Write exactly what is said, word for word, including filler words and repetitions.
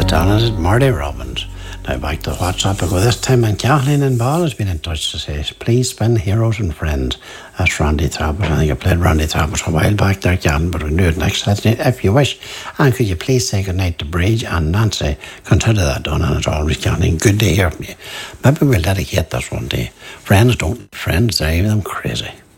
Talented Marty Robbins. Now back to WhatsApp. I go this time, and Kathleen in Ball has been in touch to say, please spin Heroes and Friends. That's Randy Travis. I think I played Randy Travis a while back there, Jan, but we can do it next Saturday if you wish. And could you please say goodnight to Bridge and Nancy? Consider that done, and it's always Kathleen. Good to hear from you. Maybe we'll dedicate this one day. Friends don't friends, they're even crazy.